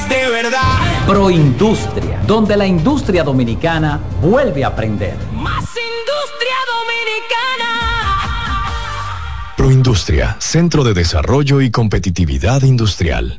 país de verdad. Proindustria, donde la industria dominicana vuelve a aprender. Más industria dominicana. Proindustria, Centro de Desarrollo y Competitividad Industrial.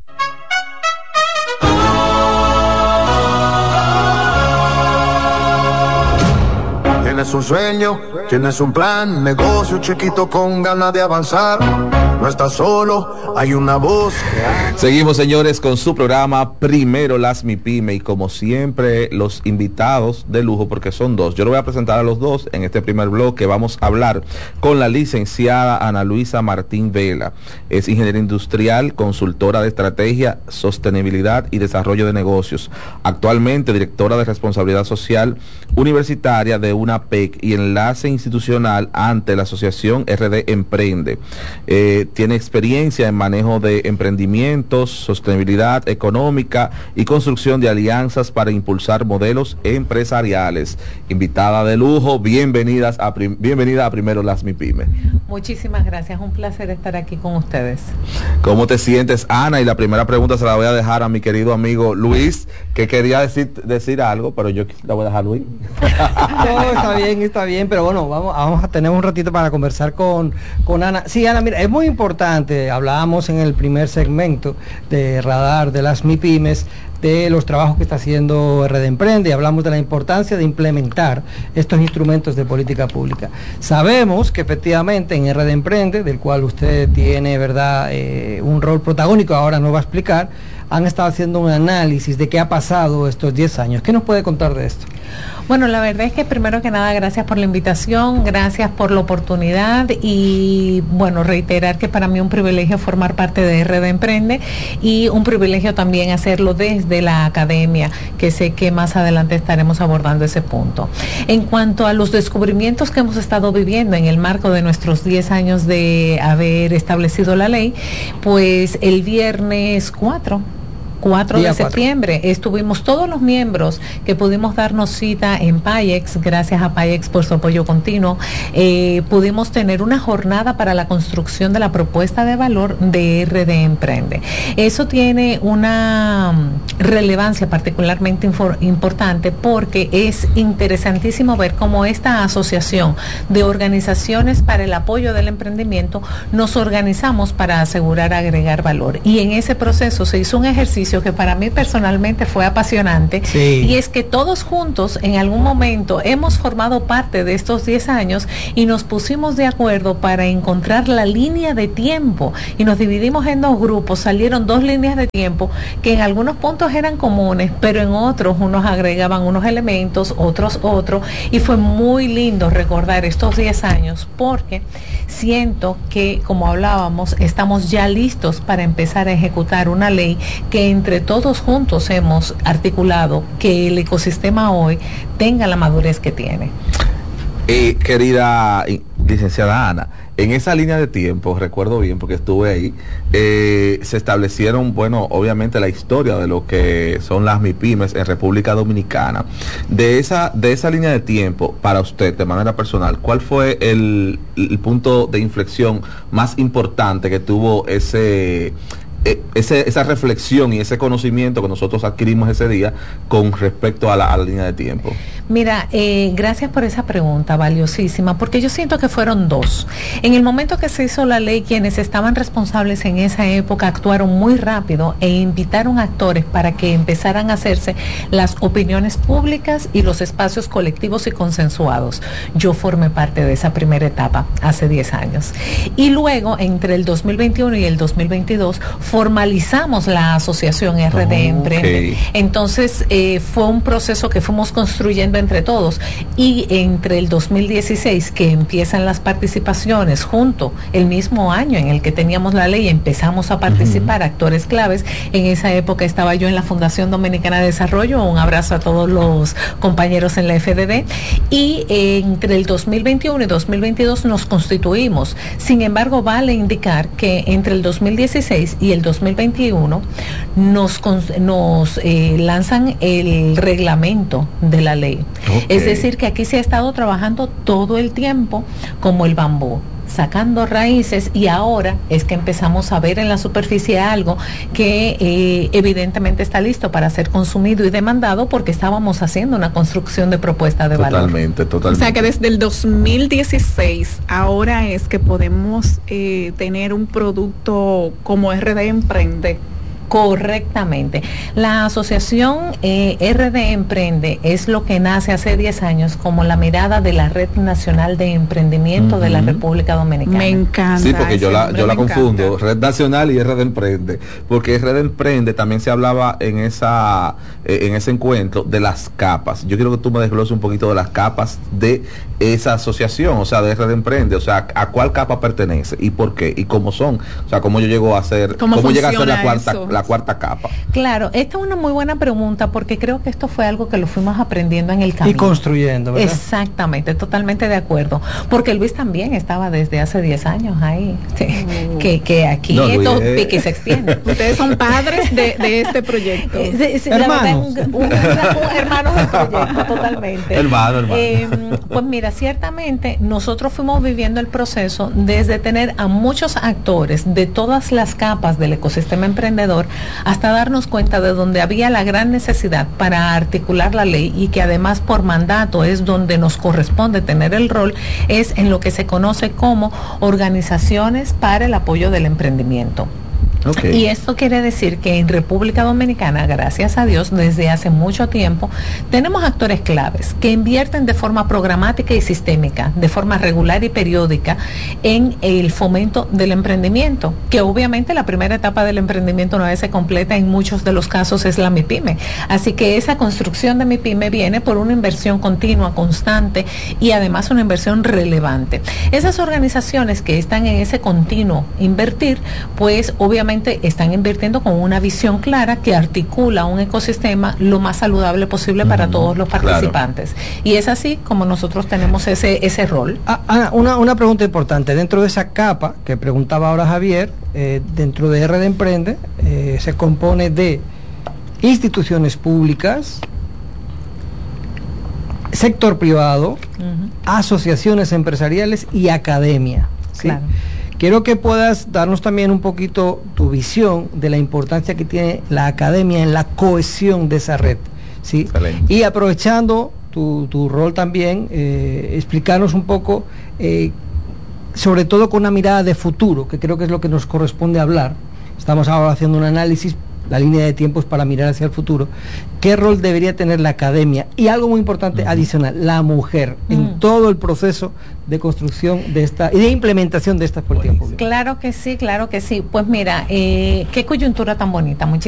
Tienes un sueño, tienes un plan, negocio chiquito con ganas de avanzar. No estás solo, hay una voz. Seguimos, señores, con su programa Primero las MIPYME, y como siempre los invitados de lujo, porque son dos. Yo lo voy a presentar a los dos en este primer bloque. Vamos a hablar con la licenciada Ana Luisa Martín Vela. Es ingeniera industrial, consultora de estrategia, sostenibilidad y desarrollo de negocios. Actualmente directora de responsabilidad social universitaria de una PEC y enlace institucional ante la asociación RD Emprende. Tiene experiencia en manejo de emprendimientos, sostenibilidad económica y construcción de alianzas para impulsar modelos empresariales. Invitada de lujo, bienvenida a Primero las MIPYME. Muchísimas gracias, un placer estar aquí con ustedes. ¿Cómo te sientes, Ana? Y la primera pregunta se la voy a dejar a mi querido amigo Luis, que quería decir algo, pero yo la voy a dejar a Luis. No, está bien, pero bueno, vamos a tener un ratito para conversar con Ana. Sí, Ana, mira, es muy importante, hablábamos en el primer segmento de Radar de las MIPYMES, de los trabajos que está haciendo RD Emprende, y hablamos de la importancia de implementar estos instrumentos de política pública. Sabemos que efectivamente en RD Emprende, del cual usted tiene, ¿verdad?, un rol protagónico, ahora nos va a explicar, han estado haciendo un análisis de qué ha pasado estos 10 años. ¿Qué nos puede contar de esto? Bueno, la verdad es que primero que nada, gracias por la invitación, gracias por la oportunidad y bueno, reiterar que para mí es un privilegio formar parte de RD Emprende y un privilegio también hacerlo desde la academia, que sé que más adelante estaremos abordando ese punto. En cuanto a los descubrimientos que hemos estado viviendo en el marco de nuestros 10 años de haber establecido la ley, pues el viernes 4 de septiembre estuvimos todos los miembros que pudimos darnos cita en PAYEX, gracias a PAYEX por su apoyo continuo. Pudimos tener una jornada para la construcción de la propuesta de valor de RD Emprende. Eso tiene una relevancia particularmente importante porque es interesantísimo ver cómo esta asociación de organizaciones para el apoyo del emprendimiento nos organizamos para asegurar agregar valor, y en ese proceso se hizo un ejercicio que para mí personalmente fue apasionante, sí. Y es que todos juntos en algún momento hemos formado parte de estos 10 años y nos pusimos de acuerdo para encontrar la línea de tiempo y nos dividimos en dos grupos. Salieron dos líneas de tiempo que en algunos puntos eran comunes, pero en otros unos agregaban unos elementos, otros otro, y fue muy lindo recordar estos 10 años porque siento que, como hablábamos, estamos ya listos para empezar a ejecutar una ley que entre todos juntos hemos articulado que el ecosistema hoy tenga la madurez que tiene. Querida licenciada Ana, en esa línea de tiempo, recuerdo bien porque estuve ahí, se establecieron, bueno, obviamente la historia de lo que son las MIPYMES en República Dominicana. De esa línea de tiempo, para usted, de manera personal, ¿cuál fue el punto de inflexión más importante que tuvo esa reflexión y ese conocimiento que nosotros adquirimos ese día con respecto a la línea de tiempo? Mira, gracias por esa pregunta valiosísima, porque yo siento que fueron dos. En el momento que se hizo la ley, quienes estaban responsables en esa época actuaron muy rápido e invitaron actores para que empezaran a hacerse las opiniones públicas y los espacios colectivos y consensuados. Yo formé parte de esa primera etapa hace 10 años. Y luego, entre el 2021 y el 2022, formalizamos la asociación RD Emprende. Entonces, fue un proceso que fuimos construyendo entre todos, y entre el 2016 que empiezan las participaciones, junto el mismo año en el que teníamos la ley, empezamos a participar actores claves. En esa época estaba yo en la Fundación Dominicana de Desarrollo, un abrazo a todos los compañeros en la FDD, y entre el 2021 y 2022 nos constituimos. Sin embargo, vale indicar que entre el 2016 y el 2021 nos lanzan el reglamento de la ley. Es decir, que aquí se ha estado trabajando todo el tiempo como el bambú. sacando raíces, y ahora es que empezamos a ver en la superficie algo que evidentemente está listo para ser consumido y demandado, porque estábamos haciendo una construcción de propuesta de valor. Totalmente. O sea que desde el 2016 ahora es que podemos tener un producto como RD Emprende. Correctamente. La asociación RD Emprende es lo que nace hace 10 años como la mirada de la Red Nacional de Emprendimiento de la República Dominicana. Me encanta. Sí, porque yo la confundo, Red Nacional y RD Emprende, porque RD Emprende también se hablaba en ese encuentro de las capas. Yo quiero que tú me desgloses un poquito de las capas de esa asociación, o sea, de RD Emprende, o sea, a cuál capa pertenece y por qué y cómo son, o sea, cómo yo llego a ser, cómo llega a ser la cuarta capa. Claro, esta es una muy buena pregunta, porque creo que esto fue algo que lo fuimos aprendiendo en el camino. Y construyendo, ¿verdad? Exactamente, totalmente de acuerdo. Porque Luis también estaba desde hace 10 años ahí. Sí, que aquí no, esto pique se extiende. Ustedes son padres de este proyecto. Hermanos. Hermanos del proyecto, totalmente. Hermano. Pues mira, ciertamente nosotros fuimos viviendo el proceso desde tener a muchos actores de todas las capas del ecosistema emprendedor, hasta darnos cuenta de donde había la gran necesidad para articular la ley, y que además por mandato es donde nos corresponde tener el rol, es en lo que se conoce como organizaciones para el apoyo del emprendimiento. Okay. Y esto quiere decir que en República Dominicana, gracias a Dios, desde hace mucho tiempo, tenemos actores claves que invierten de forma programática y sistémica, de forma regular y periódica, en el fomento del emprendimiento, que obviamente la primera etapa del emprendimiento una vez se completa, en muchos de los casos es la MIPYME. Así que esa construcción de MIPYME viene por una inversión continua, constante, y además una inversión relevante. Esas organizaciones que están en ese continuo invertir, pues obviamente están invirtiendo con una visión clara que articula un ecosistema lo más saludable posible para todos los participantes. Claro. Y es así como nosotros tenemos ese rol. Ana, una pregunta importante. Dentro de esa capa que preguntaba ahora Javier, dentro de RD Emprende, se compone de instituciones públicas, sector privado, asociaciones empresariales y academia. ¿Sí? Claro. Quiero que puedas darnos también un poquito tu visión de la importancia que tiene la academia en la cohesión de esa red, ¿sí? Excelente. Y aprovechando tu rol también, explicarnos un poco, sobre todo con una mirada de futuro, que creo que es lo que nos corresponde hablar. Estamos ahora haciendo un análisis, la línea de tiempos para mirar hacia el futuro. ¿Qué rol debería tener la academia? Y algo muy importante adicional, la mujer, en todo el proceso de construcción de esta y de implementación de estas políticas públicas. Claro que sí, claro que sí. Pues mira, qué coyuntura tan bonita.